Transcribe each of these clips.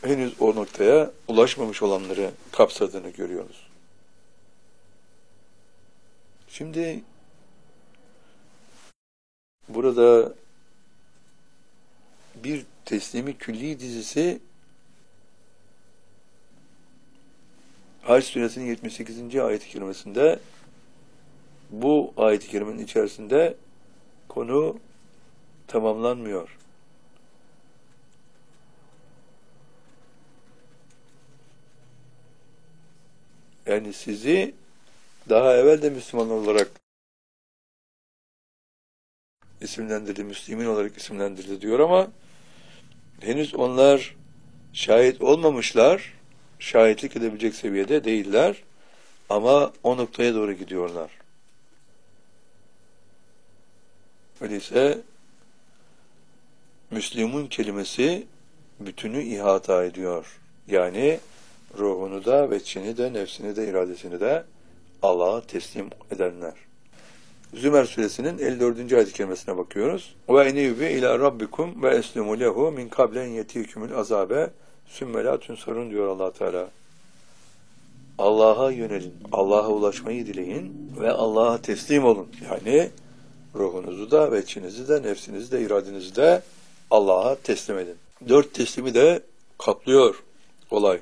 henüz o noktaya ulaşmamış olanları kapsadığını görüyoruz. Şimdi burada bir Teslimi Külli dizisi Hac suresinin 78. ayet-i kerimesinde, bu ayet-i kerimenin içerisinde konu tamamlanmıyor. Yani sizi daha evvel de Müslüman olarak isimlendirdi, Müslümin olarak isimlendirdi diyor ama henüz onlar şahit olmamışlar, şahitlik edebilecek seviyede değiller ama o noktaya doğru gidiyorlar. Öyleyse Müslümun kelimesi bütünü ihata ediyor. Yani ruhunu da, veçhini de, nefsini de, iradesini de Allah'a teslim edenler. Zümer suresinin 54. ayet-i kerimesine bakıyoruz. Ve enîbü ilâ rabbikum ve eslimu lehu min kablen yetîkümül azâbe sümme lâ tunsarun diyor Allah Teala. Allah'a yönelin, Allah'a ulaşmayı dileyin ve Allah'a teslim olun. Yani ruhunuzu da, veçhinizi de, nefsinizi de, iradenizi de Allah'a teslim edin. 4 teslimi de kaplıyor olay.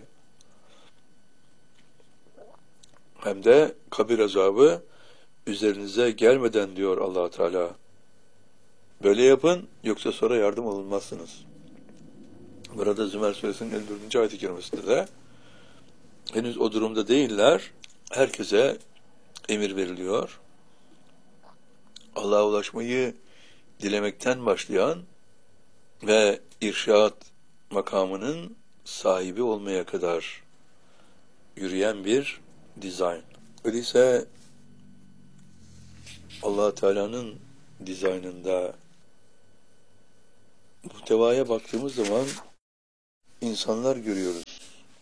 Hem de kabir azabı üzerinize gelmeden diyor Allah Teala. Böyle yapın, yoksa sonra yardım alınmazsınız. Burada Zümer suresinin 54. ayet-i kerimesinde de henüz o durumda değiller. Herkese emir veriliyor. Allah'a ulaşmayı dilemekten başlayan ve irşad makamının sahibi olmaya kadar yürüyen bir dizayn. Öyleyse Allah Teala'nın dizaynında muhtevaya baktığımız zaman insanlar görüyoruz.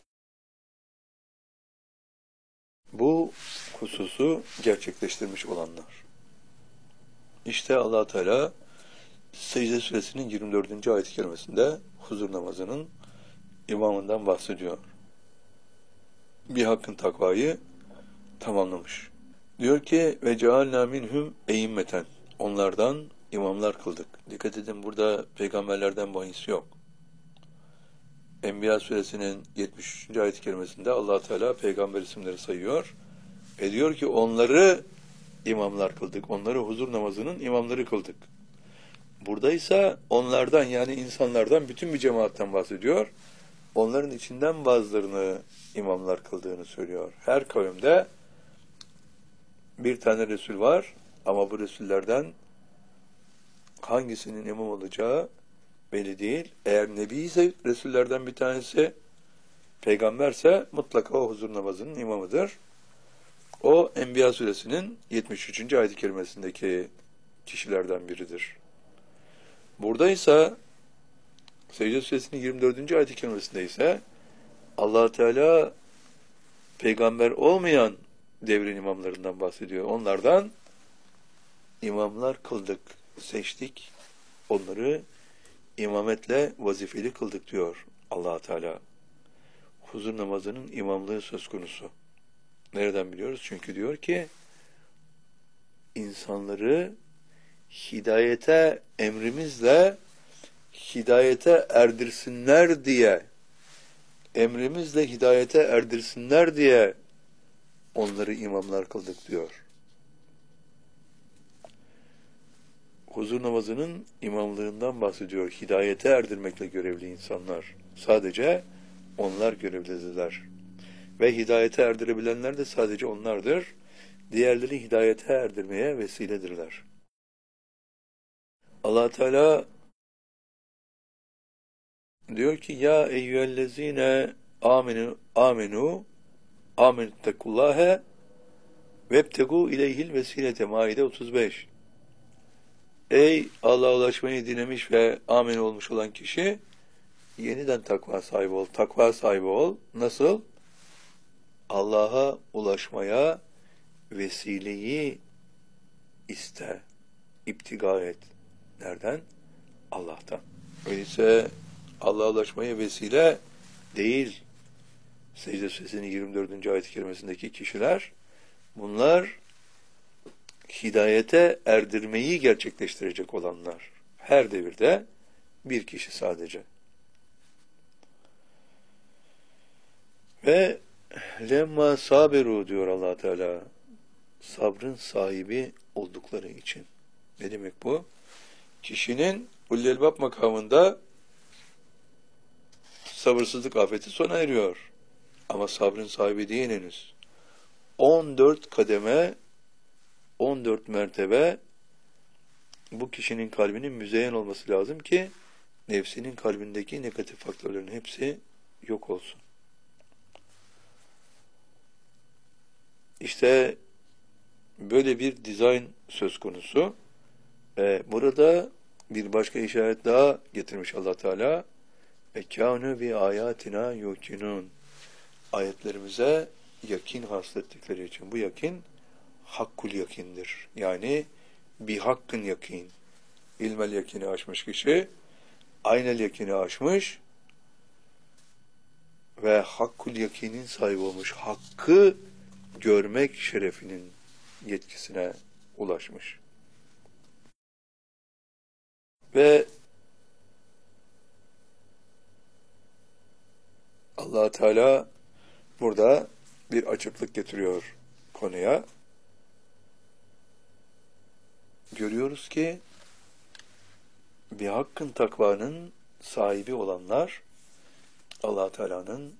Bu hususu gerçekleştirmiş olanlar. İşte Allah Teala Secde suresinin 24. ayet-i kerimesinde huzur namazının imamından bahsediyor. Bir hakkın takvayı tamamlamış. Diyor ki ve cealna minhum e'immeten. Onlardan imamlar kıldık. Dikkat edin, burada peygamberlerden bahis yok. Enbiya suresinin 73. ayet-i kerimesinde Allah Teala peygamber isimleri sayıyor. Ve diyor ki onları imamlar kıldık. Onları huzur namazının imamları kıldık. Burada ise onlardan, yani insanlardan, bütün bir cemaatten bahsediyor. Onların içinden bazılarını imamlar kıldığını söylüyor. Her kavimde bir tane Resul var ama bu Resullerden hangisinin imam olacağı belli değil. Eğer Nebi ise Resullerden bir tanesi, peygamberse mutlaka o huzur namazının imamıdır. O Enbiya suresinin 73. ayet-i kerimesindeki kişilerden biridir. Burada ise Secde suresinin 24. ayet-i kerimesinde ise Allah Teala peygamber olmayan devrin imamlarından bahsediyor. Onlardan imamlar kıldık, seçtik. Onları imametle vazifeli kıldık diyor Allah Teala. Huzur namazının imamlığı söz konusu. Nereden biliyoruz? Çünkü diyor ki insanları hidayete emrimizle hidayete erdirsinler diye, emrimizle hidayete erdirsinler diye onları imamlar kıldık diyor. Huzur namazının imamlığından bahsediyor. Hidayete erdirmekle görevli insanlar. Sadece onlar görevlidirler. Ve hidayete erdirebilenler de sadece onlardır. Diğerleri hidayete erdirmeye vesiledirler. Allah Teala diyor ki ya eyyühellezine amenu amenüttekullâhe vebtegû ileyhil vesilete. Maide 35. Ey Allah'a ulaşmayı dilemiş ve amin olmuş olan kişi, yeniden takva sahibi ol. Takva sahibi ol. Nasıl? Allah'a ulaşmaya vesileyi iste. İptiga et. Nereden? Allah'tan. Öyleyse Allah'a ulaşmaya vesile değil. Secde Suresinin 24. ayet-i kerimesindeki kişiler, bunlar hidayete erdirmeyi gerçekleştirecek olanlar. Her devirde bir kişi sadece. Ve lemma saberu diyor Allah Teala, sabrın sahibi oldukları için. Ne demek bu? Kişinin ulul elbab makamında sabırsızlık afeti sona eriyor. Ama sabrın sahibi değil henüz. 14 kademe, 14 mertebe bu kişinin kalbinin müzeyyen olması lazım ki nefsinin kalbindeki negatif faktörlerin hepsi yok olsun. İşte böyle bir dizayn söz konusu. Burada bir başka işaret daha getirmiş Allah Teala. Ekânü bi ayatina yukinun. Ayetlerimize yakin haslettikleri için. Bu yakin hakkul yakindir. Yani bir hakkın yakin. İlmel yakini aşmış kişi, aynel yakini aşmış ve hakkul yakinin sahibi olmuş. Hakkı görmek şerefinin yetkisine ulaşmış. Ve Allah Teala burada bir açıklık getiriyor konuya. Görüyoruz ki bir hakkın takvanın sahibi olanlar Allah Teala'nın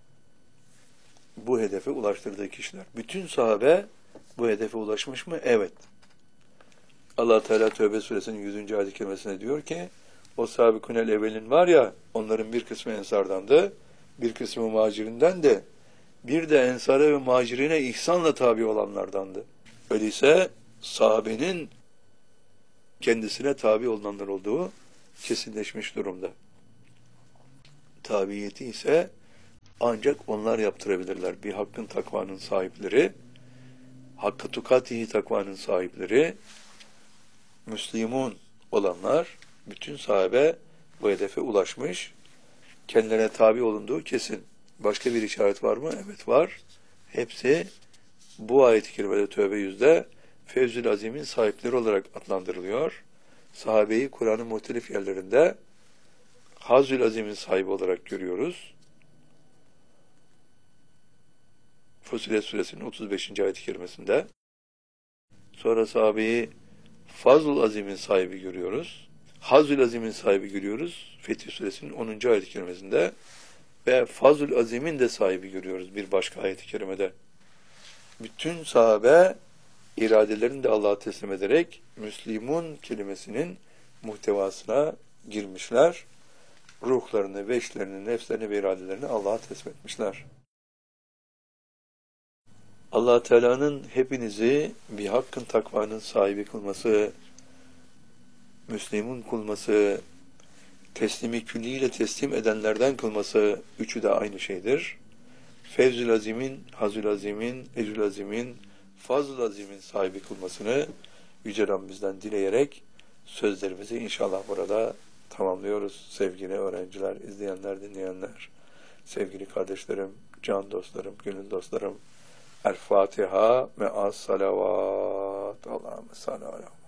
bu hedefe ulaştırdığı kişiler. Bütün sahabe bu hedefe ulaşmış mı? Evet. Allah Teala Tevbe suresinin 100. ayet-i kerimesinde diyor ki o sabikunel evvelin var ya, onların bir kısmı ensardandı, bir kısmı muhacirinden de, bir de ensara ve muhacirine ihsanla tabi olanlardandı. Öyleyse sahabenin kendisine tabi olanlar olduğu kesinleşmiş durumda. Tabiyeti ise ancak onlar yaptırabilirler. Bir hakkın takvanın sahipleri, hakka tukatihi takvanın sahipleri, Müslümun olanlar, bütün sahabe bu hedefe ulaşmış, kendilerine tabi olunduğu kesin. Başka bir işaret var mı? Evet var. Hepsi bu ayet-i kerimede Tövbe 100'de Fevzül Azim'in sahipleri olarak adlandırılıyor. Sahabeyi Kur'an'ın muhtelif yerlerinde Hazül Azim'in sahibi olarak görüyoruz. Fussilet suresinin 35. ayet-i kerimesinde. Sonra sahabeyi Fazlul Azim'in sahibi görüyoruz. Hazül Azim'in sahibi görüyoruz. Fetih suresinin 10. ayet-i kerimesinde. Ve Fazlul Azim'in de sahibi görüyoruz bir başka ayet-i kerimede. Bütün sahabe iradelerini de Allah'a teslim ederek Müslümun kelimesinin muhtevasına girmişler. Ruhlarını, veçlerini, nefslerini ve iradelerini Allah'a teslim etmişler. Allah Teala'nın hepinizi bir hakkın takvanın sahibi kılması, Müslümun kılması, teslimi külliyle teslim edenlerden kılması, üçü de aynı şeydir. Fevzül Azim'in, Hazül Azim'in, Ecül Azim'in, Fazıl Azim'in sahibi kılmasını Yüce Rabbimizden dileyerek sözlerimizi inşallah burada tamamlıyoruz. Sevgili öğrenciler, izleyenler, dinleyenler, sevgili kardeşlerim, can dostlarım, gönül dostlarım, El Fatiha me'as salavat. Allahümme salli ala